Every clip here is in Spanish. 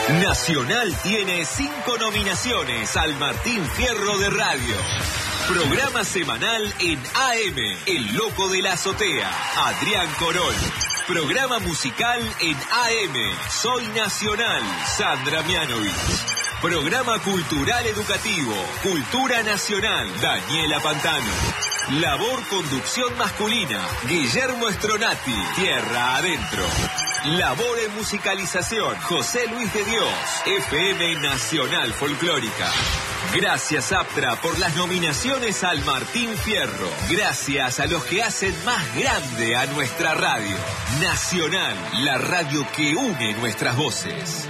Nacional tiene 5 nominaciones al Martín Fierro de Radio. Programa semanal en AM, El Loco de la Azotea, Adrián Corol. Programa musical en AM, Soy Nacional, Sandra Mianovich. Programa cultural educativo, Cultura Nacional, Daniela Pantano. Labor conducción masculina, Guillermo Stronati, Tierra Adentro. Labor en musicalización, José Luis de Dios, FM Nacional Folclórica. Gracias, Aptra, por las nominaciones al Martín Fierro. Gracias a los que hacen más grande a nuestra radio. Nacional, la radio que une nuestras voces.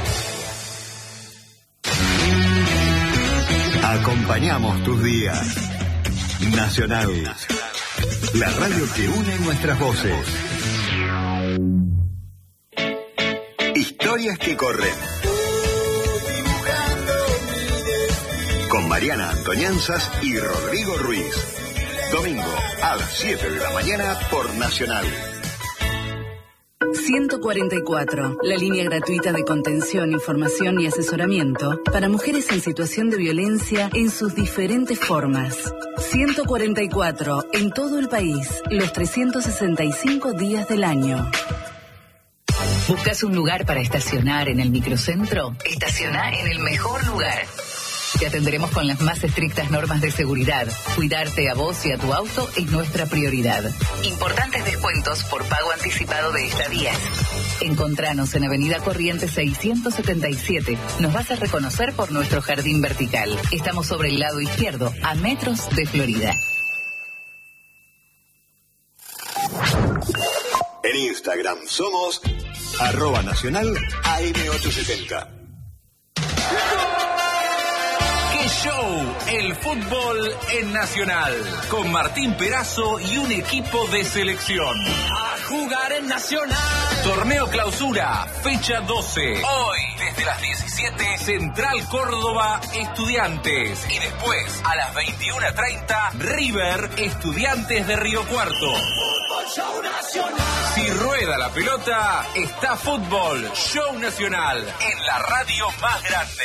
Acompañamos tus días. Nacional, la radio que une nuestras voces. Historias que corren. Con Mariana Antoñanzas y Rodrigo Ruiz. Domingo a las 7 de la mañana por Nacional. 144, la línea gratuita de contención, información y asesoramiento para mujeres en situación de violencia en sus diferentes formas. 144, en todo el país, los 365 días del año. ¿Buscas un lugar para estacionar en el microcentro? Estaciona en el mejor lugar. Te atenderemos con las más estrictas normas de seguridad. Cuidarte a vos y a tu auto es nuestra prioridad. Importantes descuentos por pago anticipado de estadías. Encontranos en Avenida Corrientes 677. Nos vas a reconocer por nuestro jardín vertical. Estamos sobre el lado izquierdo, a metros de Florida. En Instagram somos @nacional AM870. Show, el fútbol en Nacional, con Martín Perazo y un equipo de selección. A jugar en Nacional. Torneo Clausura, fecha 12. Hoy, desde las 17, Central Córdoba, Estudiantes. Y después, a las 21:30, River, Estudiantes de Río Cuarto. Fútbol Show Nacional. Si rueda la pelota, está Fútbol Show Nacional, en la radio más grande.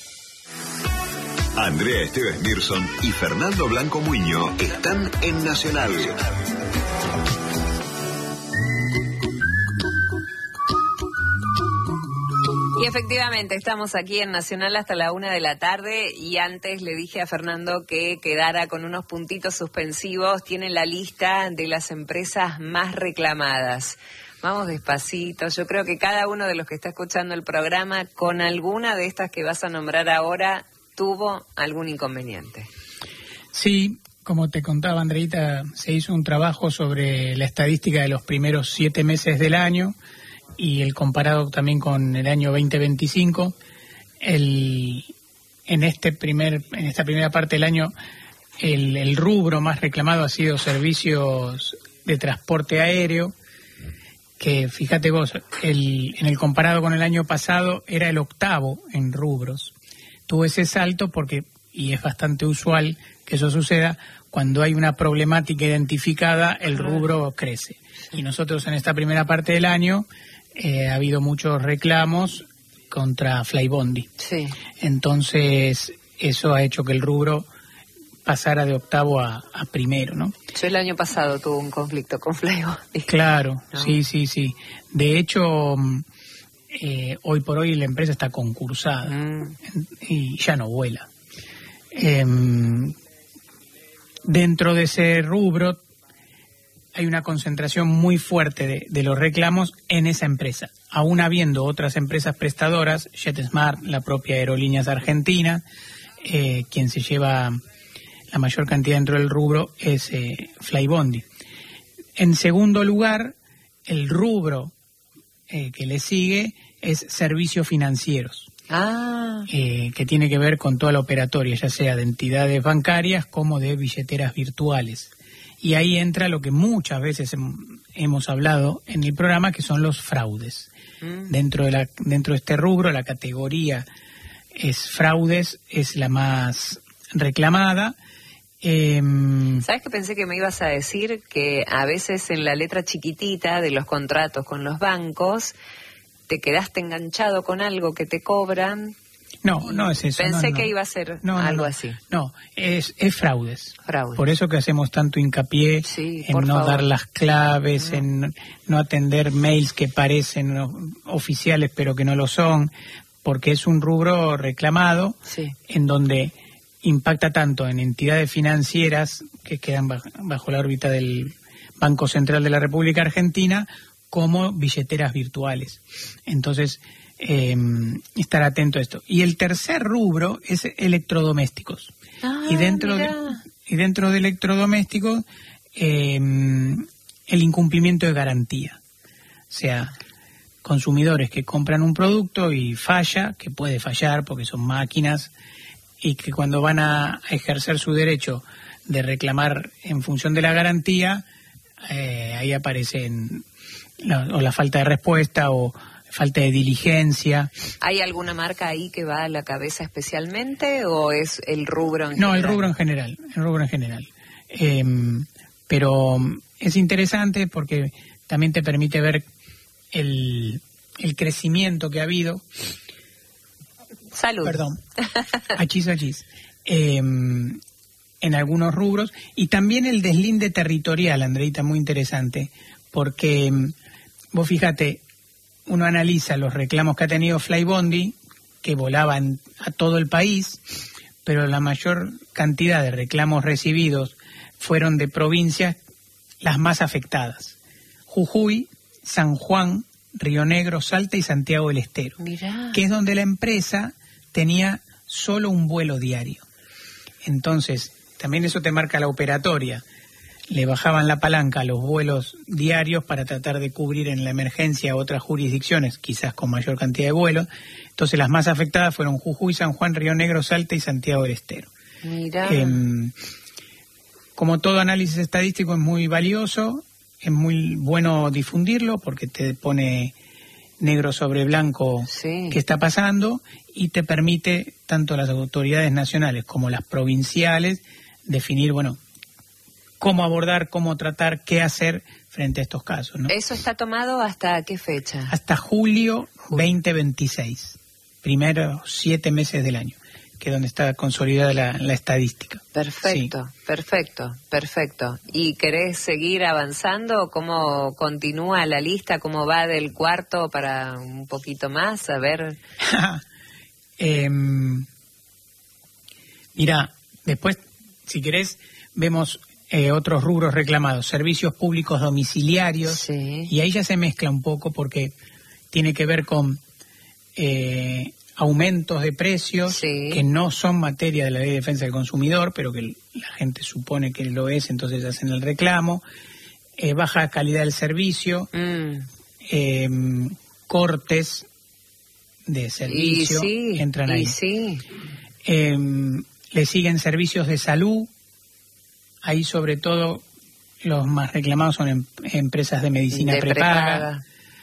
Andrea Esteves Mirson y Fernando Blanco Muño están en Nacional. Y efectivamente, estamos aquí en Nacional hasta la 1 de la tarde y antes le dije a Fernando que quedara con unos puntitos suspensivos. Tienen la lista de las empresas más reclamadas. Vamos despacito. Yo creo que cada uno de los que está escuchando el programa, con alguna de estas que vas a nombrar ahora, tuvo algún inconveniente. Sí, como te contaba Andreita, se hizo un trabajo sobre la estadística de los primeros 7 meses del año y el comparado también con el año 2025. En esta primera parte del año, el rubro más reclamado ha sido servicios de transporte aéreo, que fíjate vos, en el comparado con el año pasado era el 8º en rubros. Tuvo ese salto porque, y es bastante usual que eso suceda, cuando hay una problemática identificada, el rubro crece. Y nosotros en esta primera parte del año ha habido muchos reclamos contra Flybondi. Sí. Entonces, eso ha hecho que el rubro pasara de 8º a primero, ¿no? Yo el año pasado tuve un conflicto con Flybondi. Claro, ¿no? Sí. De hecho, hoy por hoy la empresa está concursada y ya no vuela. Dentro de ese rubro hay una concentración muy fuerte de los reclamos en esa empresa, aún habiendo otras empresas prestadoras, JetSmart, la propia Aerolíneas Argentina, quien se lleva la mayor cantidad dentro del rubro es Flybondi. En segundo lugar, el rubro que le sigue es servicios financieros, que tiene que ver con toda la operatoria, ya sea de entidades bancarias como de billeteras virtuales. Y ahí entra lo que muchas veces hemos hablado en el programa, que son los fraudes. Dentro de este rubro, la categoría es fraudes, es la más reclamada. ¿Sabes qué pensé que me ibas a decir? Que a veces en la letra chiquitita de los contratos con los bancos te quedaste enganchado con algo que te cobran. No es eso. Pensé que iba a ser algo así. No, es fraudes. Fraude. Por eso que hacemos tanto hincapié en no dar las claves, en no atender mails que parecen oficiales pero que no lo son, porque es un rubro reclamado en donde impacta tanto en entidades financieras que quedan bajo la órbita del Banco Central de la República Argentina como billeteras virtuales. Entonces, estar atento a esto. Y el tercer rubro es electrodomésticos. Y dentro de electrodomésticos, el incumplimiento de garantía. O sea, consumidores que compran un producto y falla, que puede fallar porque son máquinas, y que cuando van a ejercer su derecho de reclamar en función de la garantía, ahí aparecen la falta de respuesta o falta de diligencia. ¿Hay alguna marca ahí que va a la cabeza especialmente o es el rubro en general? No, el rubro en general. Pero es interesante porque también te permite ver el crecimiento que ha habido. Salud. Perdón. Achis. En algunos rubros. Y también el deslinde territorial, Andreita, muy interesante. Porque vos fíjate, uno analiza los reclamos que ha tenido Flybondi, que volaban a todo el país, pero la mayor cantidad de reclamos recibidos fueron de provincias las más afectadas. Jujuy, San Juan, Río Negro, Salta y Santiago del Estero. Mirá. Que es donde la empresa tenía solo un vuelo diario. Entonces, también eso te marca la operatoria. Le bajaban la palanca a los vuelos diarios para tratar de cubrir en la emergencia otras jurisdicciones, quizás con mayor cantidad de vuelos. Entonces las más afectadas fueron Jujuy, San Juan, Río Negro, Salta y Santiago del Estero. Mirá. Como todo análisis estadístico es muy valioso, es muy bueno difundirlo porque te pone negro sobre blanco qué está pasando y te permite tanto las autoridades nacionales como las provinciales definir, cómo abordar, cómo tratar, qué hacer frente a estos casos, ¿no? ¿Eso está tomado hasta qué fecha? Hasta julio 2026, primeros 7 meses del año, que es donde está consolidada la estadística. Perfecto, sí. Perfecto. ¿Y querés seguir avanzando? ¿Cómo continúa la lista? ¿Cómo va del cuarto para un poquito más? A ver. Mira, después, si querés, vemos otros rubros reclamados, servicios públicos domiciliarios, y ahí ya se mezcla un poco porque tiene que ver con aumentos de precios que no son materia de la Ley de Defensa del Consumidor, pero que la gente supone que lo es, entonces hacen el reclamo, baja calidad del servicio, cortes de servicio, entran ahí. Le siguen servicios de salud. Ahí sobre todo los más reclamados son empresas de medicina prepaga,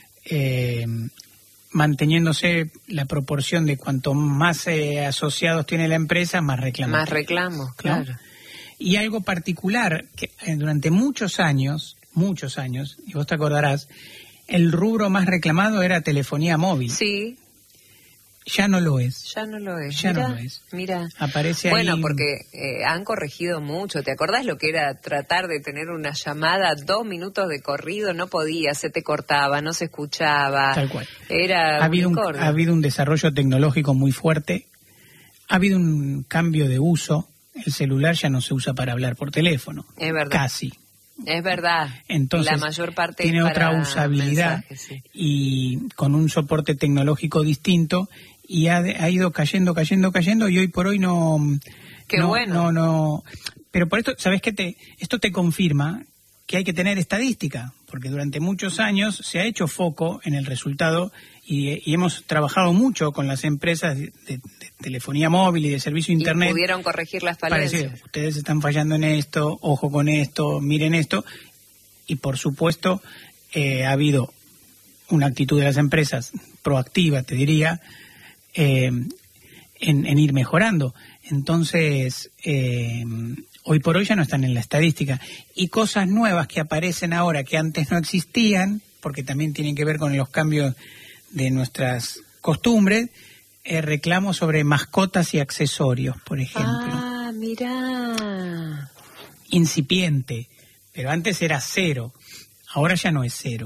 manteniéndose la proporción de cuanto más asociados tiene la empresa, más reclamos. Más reclamos, claro. Y algo particular, que durante muchos años, y vos te acordarás, el rubro más reclamado era telefonía móvil. Sí. Ya no lo es. Ya no lo es. Mira. Aparece ahí. Bueno, porque han corregido mucho. ¿Te acordás lo que era tratar de tener una llamada 2 minutos de corrido? No podía, se te cortaba, no se escuchaba. Tal cual. Era ha habido un desarrollo tecnológico muy fuerte. Ha habido un cambio de uso. El celular ya no se usa para hablar por teléfono. Es verdad. Casi. Es verdad. Entonces, la mayor parte tiene es para otra usabilidad mensajes, y con un soporte tecnológico distinto y ha ido cayendo y hoy por hoy no. Qué bueno. No. Pero por esto, ¿sabes qué? Esto te confirma que hay que tener estadística, porque durante muchos años se ha hecho foco en el resultado y hemos trabajado mucho con las empresas de telefonía móvil y de servicio internet. Y pudieron corregir las falencias. Para decir, ustedes están fallando en esto, ojo con esto, miren esto. Y por supuesto ha habido una actitud de las empresas proactiva, te diría, en ir mejorando. Entonces, hoy por hoy ya no están en la estadística. Y cosas nuevas que aparecen ahora que antes no existían, porque también tienen que ver con los cambios de nuestras costumbres, reclamos sobre mascotas y accesorios, por ejemplo. Ah, mirá. Incipiente, pero antes era 0, ahora ya no es 0.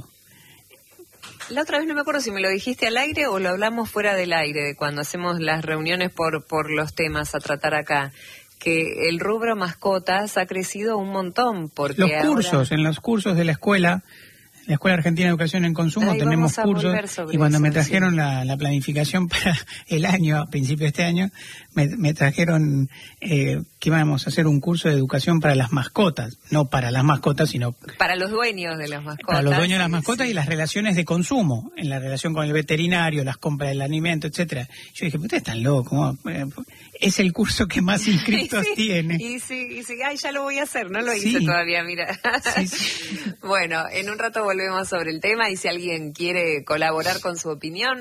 La otra vez no me acuerdo si me lo dijiste al aire o lo hablamos fuera del aire, cuando hacemos las reuniones por los temas a tratar acá, que el rubro mascotas ha crecido un montón. Porque los cursos, en los cursos de la Escuela Argentina de Educación en Consumo, ahí tenemos cursos, y cuando eso, me trajeron la planificación para el año, a principios de este año, me trajeron que íbamos a hacer un curso de educación para las mascotas, no para las mascotas, sino para los dueños de las mascotas. Para los dueños de las mascotas, sí. Y las relaciones de consumo, en la relación con el veterinario, las compras del alimento, etcétera. Yo dije, ustedes están locos, es el curso que más inscritos tiene. Y sí, ay, ya lo voy a hacer, no lo hice todavía, mira. Sí. Bueno, en un rato volvemos sobre el tema, y si alguien quiere colaborar con su opinión,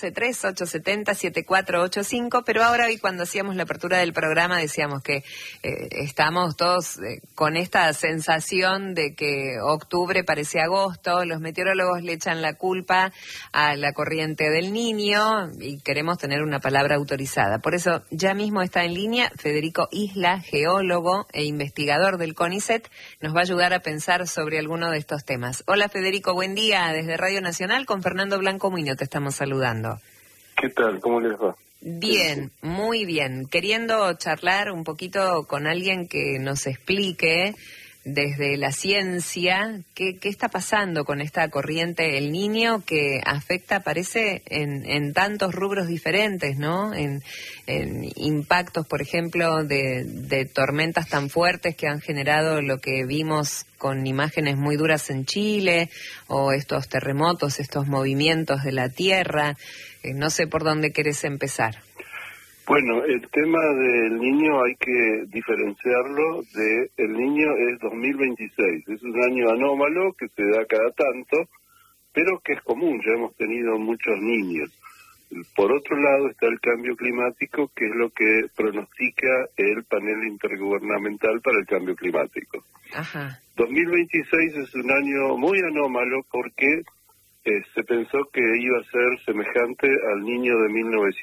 11-3-870-7485, pero ahora hoy cuando hacíamos la apertura del programa decíamos que estamos todos con esta sensación de que octubre parece agosto, los meteorólogos le echan la culpa a la corriente del Niño y queremos tener una palabra autorizada. Por eso ya mismo está en línea Federico Isla, geólogo e investigador del CONICET, nos va a ayudar a pensar sobre alguno de estos temas. Hola Federico, buen día, desde Radio Nacional con Fernando Blanco Muñoz te estamos saludando. ¿Qué tal? ¿Cómo les va? Bien, muy bien. Queriendo charlar un poquito con alguien que nos explique desde la ciencia qué está pasando con esta corriente El Niño que afecta, parece, en tantos rubros diferentes, ¿no? En impactos, por ejemplo, de tormentas tan fuertes que han generado lo que vimos con imágenes muy duras en Chile, o estos terremotos, estos movimientos de la tierra. No sé por dónde querés empezar. Bueno, el tema del Niño hay que diferenciarlo de el Niño es 2026. Es un año anómalo que se da cada tanto, pero que es común, ya hemos tenido muchos niños. Por otro lado está el cambio climático, que es lo que pronostica el panel intergubernamental para el cambio climático. Ajá. 2026 es un año muy anómalo porque se pensó que iba a ser semejante al Niño de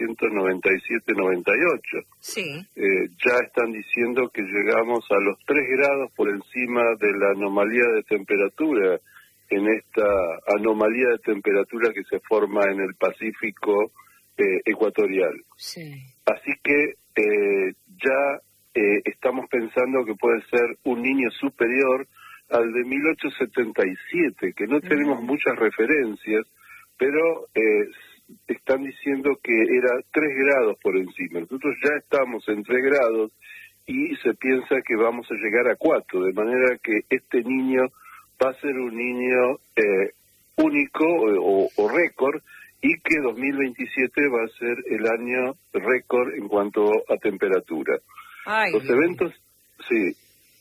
1997-98. Sí. Ya están diciendo que llegamos a los 3 grados por encima de la anomalía de temperatura, en esta anomalía de temperatura que se forma en el Pacífico ecuatorial. Sí. Así que ya estamos pensando que puede ser un Niño superior al de 1877, que no tenemos muchas referencias, pero están diciendo que era 3 grados por encima. Nosotros ya estamos en 3 grados y se piensa que vamos a llegar a 4, de manera que este niño va a ser un niño único o récord, y que 2027 va a ser el año récord en cuanto a temperatura. Ay, los eventos, sí.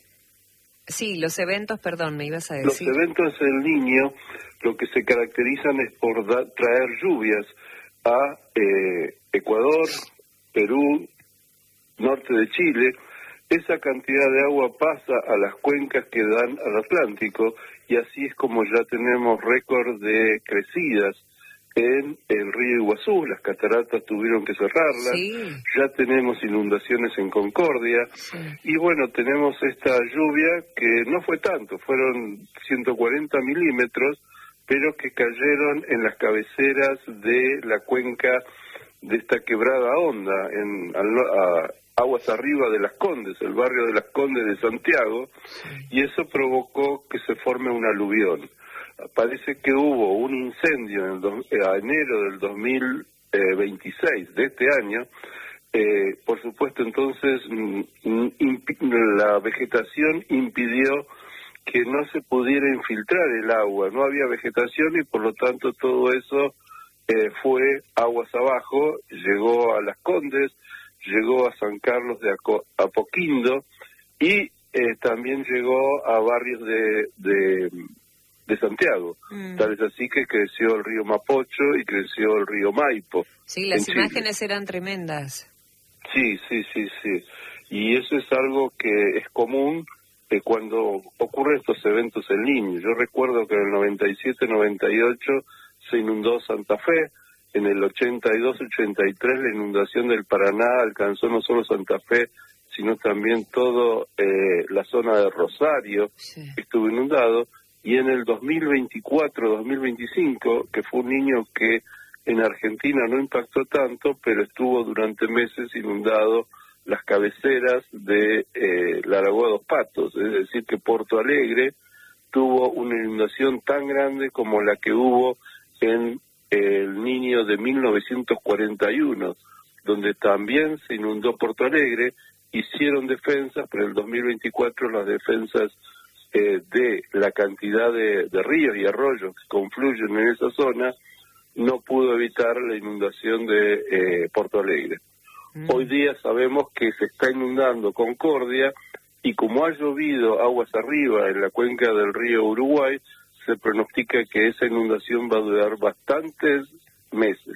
Sí, los eventos, perdón, me ibas a decir. Los eventos del Niño lo que se caracterizan es por traer lluvias a Ecuador, Perú, norte de Chile. Esa cantidad de agua pasa a las cuencas que dan al Atlántico, y así es como ya tenemos récord de crecidas en el río Iguazú. Las cataratas tuvieron que cerrarlas, sí. Ya tenemos inundaciones en Concordia, sí. Y bueno, tenemos esta lluvia que no fue tanto, fueron 140 milímetros, pero que cayeron en las cabeceras de la cuenca de esta quebrada Honda, aguas arriba de Las Condes, el barrio de Las Condes de Santiago, sí. Y eso provocó que se forme un aluvión. Parece que hubo un incendio a enero del 2026 de este año. Por supuesto, entonces la vegetación impidió que no se pudiera infiltrar el agua. No había vegetación y por lo tanto todo eso fue aguas abajo, llegó a Las Condes, llegó a San Carlos de Apoquindo y también llegó a barrios de Santiago. Tal es así que creció el río Mapocho y creció el río Maipo. Sí, las imágenes eran tremendas. Sí. Y eso es algo que es común cuando ocurren estos eventos El Niño. Yo recuerdo que en el 97-98 se inundó Santa Fe, En el 82-83 la inundación del Paraná alcanzó no solo Santa Fe, sino también toda la zona de Rosario, que estuvo inundado. Y en el 2024-2025, que fue un niño que en Argentina no impactó tanto, pero estuvo durante meses inundado las cabeceras de la Lagoa Dos Patos, es decir, que Porto Alegre tuvo una inundación tan grande como la que hubo en el Niño de 1941, donde también se inundó Porto Alegre. Hicieron defensas, pero en el 2024 las defensas de la cantidad de ríos y arroyos que confluyen en esa zona no pudo evitar la inundación de Porto Alegre. Hoy día sabemos que se está inundando Concordia, y como ha llovido aguas arriba en la cuenca del río Uruguay, se pronostica que esa inundación va a durar bastantes meses.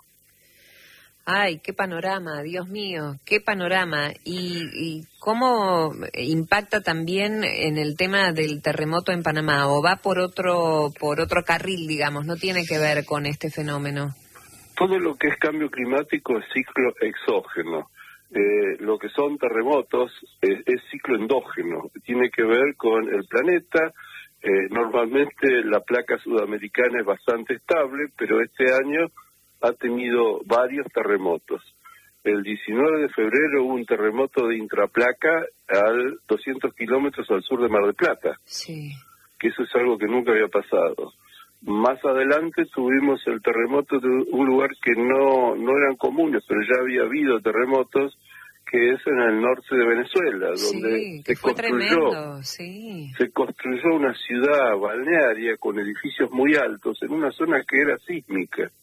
Ay, qué panorama, Dios mío, qué panorama. ¿Y cómo impacta también en el tema del terremoto en Panamá? ¿O va por otro carril, digamos? ¿No tiene que ver con este fenómeno? Todo lo que es cambio climático es ciclo exógeno. Lo que son terremotos es ciclo endógeno. Tiene que ver con el planeta. Normalmente la placa sudamericana es bastante estable, pero este año ha tenido varios terremotos. El 19 de febrero hubo un terremoto de intraplaca a 200 kilómetros al sur de Mar del Plata. Sí. Que eso es algo que nunca había pasado. Más adelante tuvimos el terremoto de un lugar que no eran comunes, pero ya había habido terremotos, que es en el norte de Venezuela, donde que fue tremendo, sí. Se construyó una ciudad balnearia con edificios muy altos en una zona que era sísmica.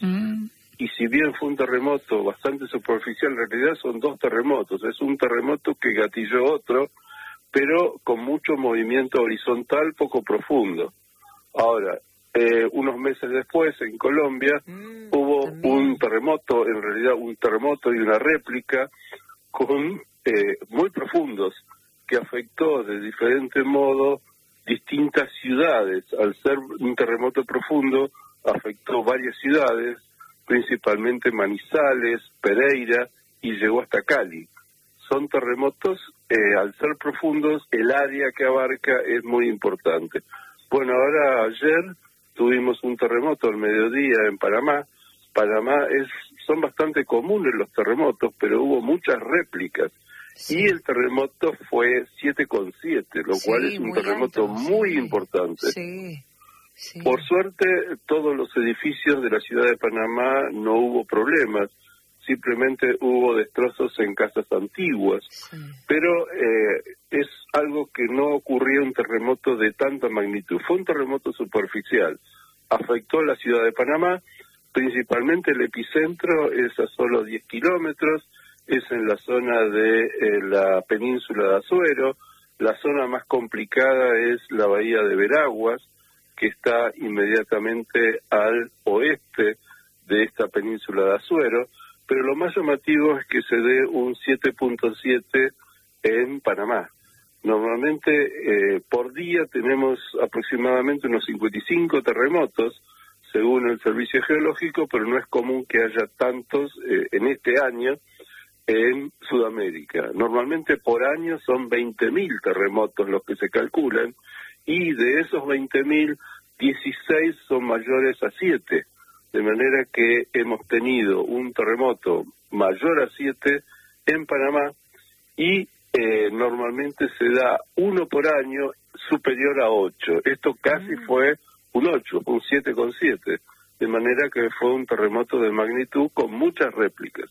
Y si bien fue un terremoto bastante superficial, en realidad son dos terremotos. Es un terremoto que gatilló otro, pero con mucho movimiento horizontal, poco profundo. Ahora, unos meses después, en Colombia, hubo un terremoto, en realidad un terremoto y una réplica, con muy profundos, que afectó de diferente modo distintas ciudades. Al ser un terremoto profundo, afectó varias ciudades, principalmente Manizales, Pereira, y llegó hasta Cali. Son terremotos, al ser profundos, el área que abarca es muy importante. Bueno, ahora ayer tuvimos un terremoto al mediodía en Panamá. Panamá son bastante comunes los terremotos, pero hubo muchas réplicas. Sí. Y el terremoto fue 7,7, lo cual es un terremoto alto, muy importante. Sí. Sí. Por suerte, todos los edificios de la ciudad de Panamá no hubo problemas, simplemente hubo destrozos en casas antiguas, pero es algo que no ocurrió un terremoto de tanta magnitud. Fue un terremoto superficial, afectó a la ciudad de Panamá, principalmente el epicentro es a solo 10 kilómetros, es en la zona de la península de Azuero. La zona más complicada es la bahía de Veraguas, que está inmediatamente al oeste de esta península de Azuero, pero lo más llamativo es que se dé un 7,7 en Panamá. Normalmente por día tenemos aproximadamente unos 55 terremotos, según el Servicio Geológico, pero no es común que haya tantos en este año en Sudamérica. Normalmente por año son 20.000 terremotos los que se calculan, y de esos 20.000, 16 son mayores a 7, de manera que hemos tenido un terremoto mayor a 7 en Panamá, y normalmente se da uno por año superior a 8. Esto casi fue un 8, un 7,7, de manera que fue un terremoto de magnitud con muchas réplicas.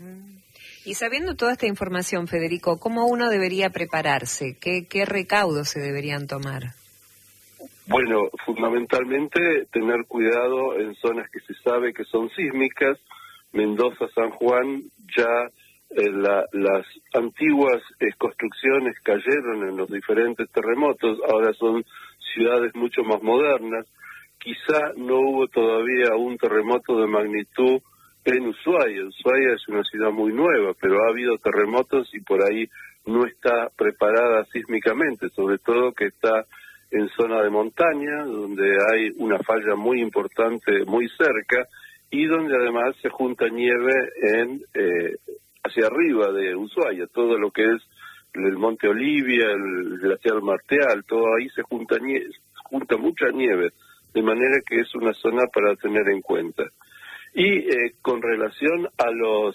Y sabiendo toda esta información, Federico, ¿cómo uno debería prepararse? ¿Qué recaudos se deberían tomar? Bueno, fundamentalmente tener cuidado en zonas que se sabe que son sísmicas. Mendoza, San Juan, ya las antiguas construcciones cayeron en los diferentes terremotos, ahora son ciudades mucho más modernas. Quizá no hubo todavía un terremoto de magnitud en Ushuaia. Ushuaia es una ciudad muy nueva, pero ha habido terremotos y por ahí no está preparada sísmicamente, sobre todo que está en zona de montaña, donde hay una falla muy importante muy cerca, y donde además se junta nieve hacia arriba de Ushuaia, todo lo que es el Monte Olivia, el glaciar Marteal, todo ahí se junta mucha nieve, de manera que es una zona para tener en cuenta. Y con relación a los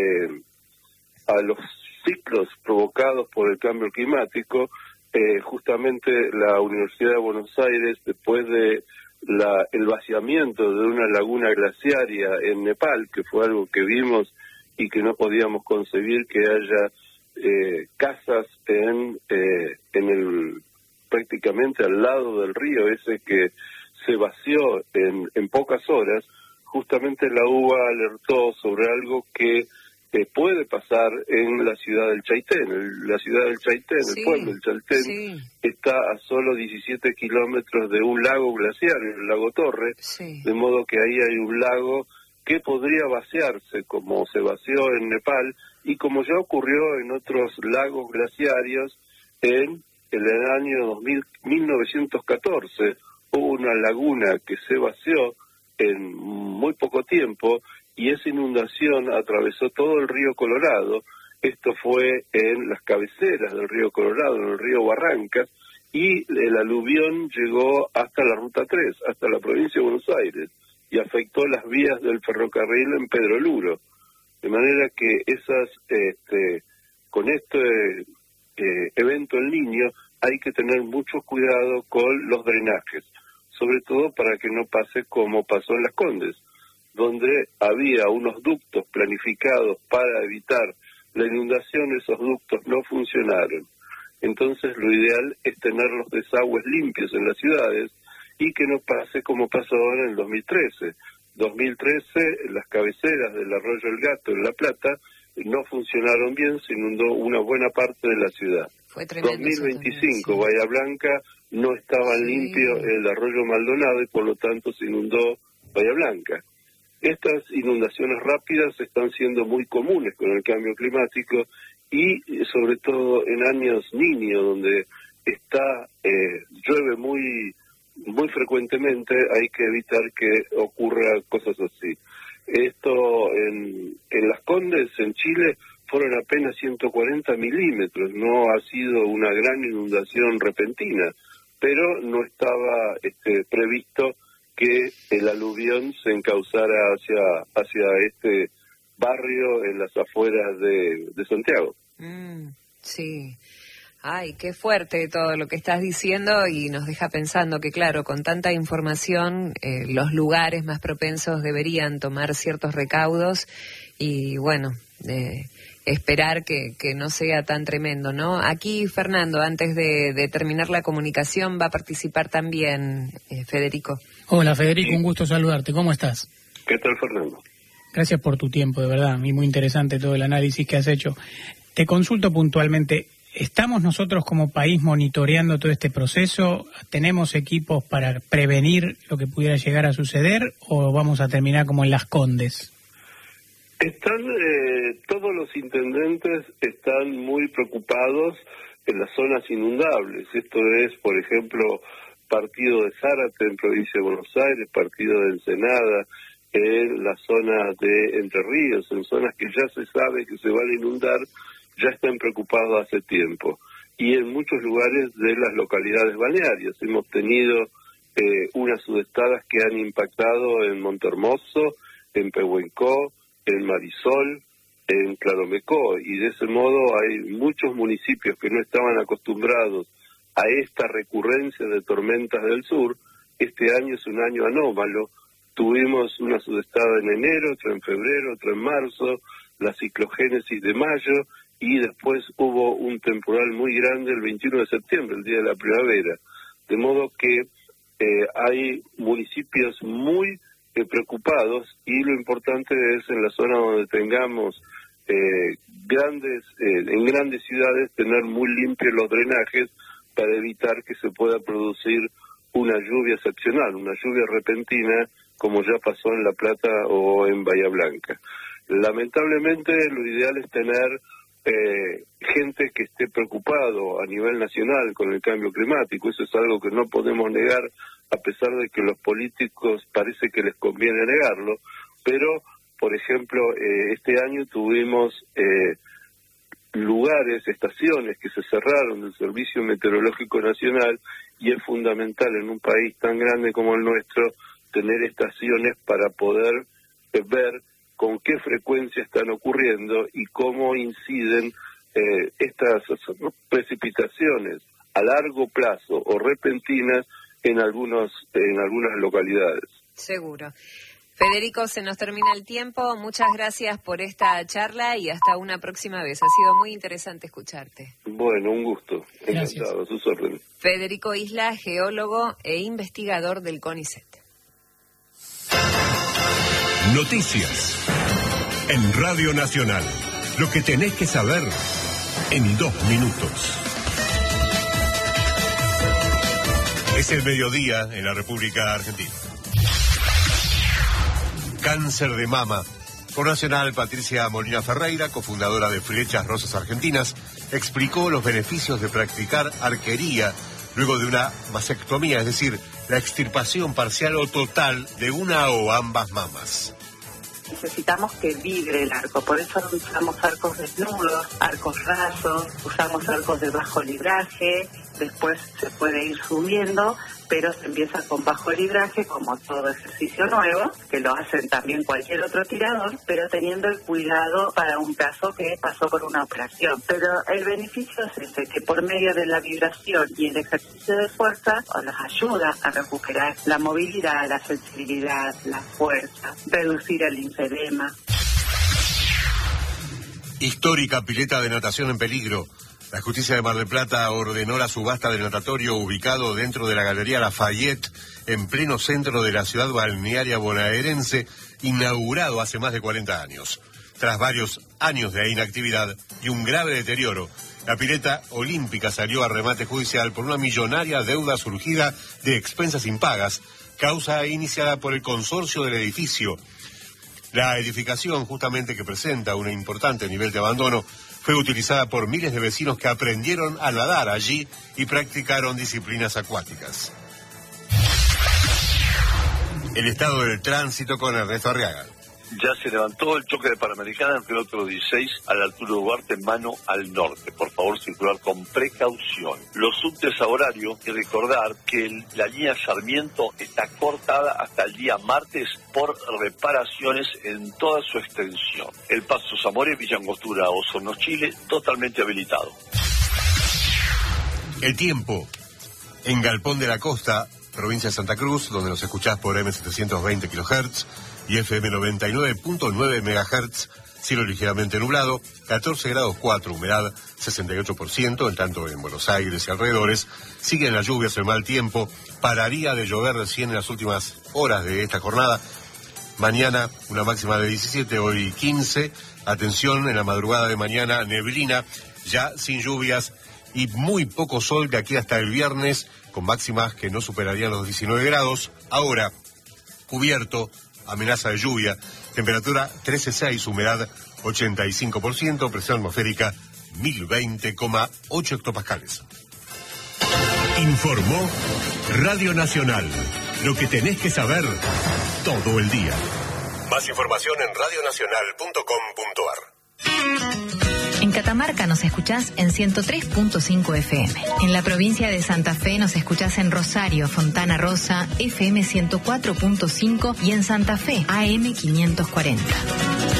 ciclos provocados por el cambio climático, justamente la Universidad de Buenos Aires, después de el vaciamiento de una laguna glaciaria en Nepal, que fue algo que vimos y que no podíamos concebir que haya casas prácticamente al lado del río ese que se vació en pocas horas. Justamente la UBA alertó sobre algo que puede pasar en la ciudad del Chaitén. La ciudad del Chaitén, sí, el pueblo del Chaitén, sí, está a solo 17 kilómetros de un lago glaciar, el lago Torre, sí, de modo que ahí hay un lago que podría vaciarse como se vació en Nepal y como ya ocurrió en otros lagos glaciarios en el año 1914. Hubo una laguna que se vació en muy poco tiempo y esa inundación atravesó todo el río Colorado. Esto fue en las cabeceras del río Colorado, en el río Barrancas, y el aluvión llegó hasta la Ruta 3, hasta la provincia de Buenos Aires, y afectó las vías del ferrocarril en Pedro Luro. De manera que con este evento El Niño hay que tener mucho cuidado con los drenajes, sobre todo para que no pase como pasó en Las Condes, donde había unos ductos planificados para evitar la inundación. Esos ductos no funcionaron. Entonces lo ideal es tener los desagües limpios en las ciudades y que no pase como pasó ahora en el 2013. 2013, las cabeceras del Arroyo El Gato en La Plata no funcionaron bien, se inundó una buena parte de la ciudad. Fue tremendo. 2025, sí, Bahía Blanca, no estaba limpio el Arroyo Maldonado y por lo tanto se inundó Bahía Blanca. Estas inundaciones rápidas están siendo muy comunes con el cambio climático y sobre todo en años Niño, donde llueve muy frecuentemente, hay que evitar que ocurra cosas así. Esto en Las Condes, en Chile, fueron apenas 140 milímetros, no ha sido una gran inundación repentina, pero no estaba previsto que el aluvión se encauzara hacia este barrio en las afueras de Santiago. Sí. Ay, qué fuerte todo lo que estás diciendo y nos deja pensando que, claro, con tanta información, los lugares más propensos deberían tomar ciertos recaudos y, bueno, esperar que no sea tan tremendo, ¿no? Aquí, Fernando, antes de terminar la comunicación, va a participar también Federico. Hola, Federico, un gusto saludarte. ¿Cómo estás? ¿Qué tal, Fernando? Gracias por tu tiempo, de verdad, y muy interesante todo el análisis que has hecho. Te consulto puntualmente, ¿estamos nosotros como país monitoreando todo este proceso? ¿Tenemos equipos para prevenir lo que pudiera llegar a suceder o vamos a terminar como en Las Condes? Todos los intendentes están muy preocupados en las zonas inundables. Esto es, por ejemplo, partido de Zárate en provincia de Buenos Aires, partido de Ensenada, en la zona de Entre Ríos, en zonas que ya se sabe que se van a inundar, ya están preocupados hace tiempo. Y en muchos lugares de las localidades balnearias hemos tenido unas sudestadas que han impactado en Montehermoso, en Pehuenco, en Marisol, en Claromecó, y de ese modo hay muchos municipios que no estaban acostumbrados a esta recurrencia de tormentas del sur. Este año es un año anómalo. Tuvimos una sudestada en enero, otra en febrero, otra en marzo, la ciclogénesis de mayo, y después hubo un temporal muy grande el 21 de septiembre, el día de la primavera. De modo que hay municipios muy preocupados, y lo importante es en la zona donde tengamos en grandes ciudades tener muy limpios los drenajes para evitar que se pueda producir una lluvia excepcional, una lluvia repentina como ya pasó en La Plata o en Bahía Blanca. Lamentablemente lo ideal es tener gente que esté preocupado a nivel nacional con el cambio climático. Eso es algo que no podemos negar, a pesar de que los políticos parece que les conviene negarlo. pero, por ejemplo, este año tuvimos lugares, estaciones que se cerraron del Servicio Meteorológico Nacional, y es fundamental en un país tan grande como el nuestro tener estaciones para poder ver con qué frecuencia están ocurriendo y cómo inciden estas precipitaciones a largo plazo o repentinas en algunas localidades. Seguro. Federico, se nos termina el tiempo. Muchas gracias por esta charla y hasta una próxima vez. Ha sido muy interesante escucharte. Bueno, un gusto. Gracias. Encantado, a sus órdenes. Federico Isla, geólogo e investigador del CONICET. Noticias en Radio Nacional. Lo que tenés que saber en 2 minutos. Es el mediodía en la República Argentina. Cáncer de mama. Por Nacional, Patricia Molina Ferreira, cofundadora de Flechas Rosas Argentinas, explicó los beneficios de practicar arquería luego de una mastectomía, es decir, la extirpación parcial o total de una o ambas mamas. Necesitamos que vibre el arco, por eso usamos arcos desnudos, arcos rasos, usamos arcos de bajo libraje, después se puede ir subiendo, pero se empieza con bajo libraje, como todo ejercicio nuevo, que lo hacen también cualquier otro tirador, pero teniendo el cuidado para un caso que pasó por una operación. Pero el beneficio es ese, que por medio de la vibración y el ejercicio de fuerza nos ayuda a recuperar la movilidad, la sensibilidad, la fuerza, reducir el linfedema. Histórica pileta de natación en peligro. La justicia de Mar del Plata ordenó la subasta del natatorio ubicado dentro de la Galería Lafayette, en pleno centro de la ciudad balnearia bonaerense, inaugurado hace más de 40 años. Tras varios años de inactividad y un grave deterioro, la pileta olímpica salió a remate judicial por una millonaria deuda surgida de expensas impagas, causa iniciada por el consorcio del edificio. La edificación, justamente que presenta un importante nivel de abandono, fue utilizada por miles de vecinos que aprendieron a nadar allí y practicaron disciplinas acuáticas. El estado del tránsito con Ernesto Arriaga. Ya se levantó el choque de Panamericana en kilómetro 16 a la altura de Duarte, mano al norte. Por favor, circular con precaución. Los subtes a horario, y recordar que la línea Sarmiento está cortada hasta el día martes por reparaciones en toda su extensión. El paso Zamora, Villa Angostura, Osorno, Chile, totalmente habilitado. El tiempo. En Galpón de la Costa, provincia de Santa Cruz, donde nos escuchás por M720 kHz y FM 99.9 MHz, cielo ligeramente nublado, 14 grados 4, humedad 68%, en tanto en Buenos Aires y alrededores siguen las lluvias, el mal tiempo, pararía de llover recién en las últimas horas de esta jornada. Mañana una máxima de 17, hoy 15, atención, en la madrugada de mañana neblina, ya sin lluvias y muy poco sol de aquí hasta el viernes, con máximas que no superarían los 19 grados. Ahora, cubierto, amenaza de lluvia, temperatura 13,6, humedad 85%, presión atmosférica 1020,8 hectopascales. Informó Radio Nacional. Lo que tenés que saber todo el día. Más información en radionacional.com.ar. En Catamarca nos escuchás en 103.5 FM. En la provincia de Santa Fe nos escuchás en Rosario, Fontana Rosa, FM 104.5 y en Santa Fe, AM 540.